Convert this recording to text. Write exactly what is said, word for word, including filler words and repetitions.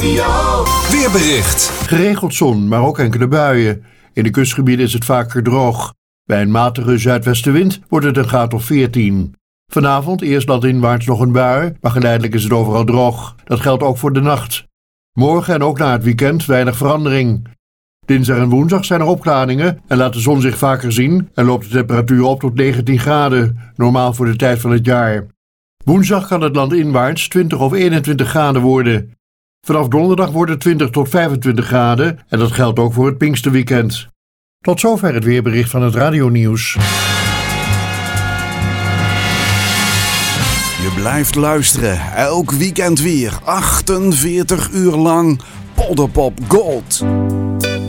Weerbericht. Geregeld zon, maar ook enkele buien. In de kustgebieden is het vaker droog. Bij een matige zuidwestenwind wordt het een graad of veertien. Vanavond eerst landinwaarts nog een bui, maar geleidelijk is het overal droog. Dat geldt ook voor de nacht. Morgen en ook na het weekend weinig verandering. Dinsdag en woensdag zijn er opklaringen en laat de zon zich vaker zien en loopt de temperatuur op tot negentien graden, normaal voor de tijd van het jaar. Woensdag kan het landinwaarts twintig of eenentwintig graden worden. Vanaf donderdag wordt het twintig tot vijfentwintig graden en dat geldt ook voor het Pinksterweekend. Tot zover het weerbericht van het radionieuws. Je blijft luisteren, elk weekend weer, achtenveertig uur lang, Polderpop Gold.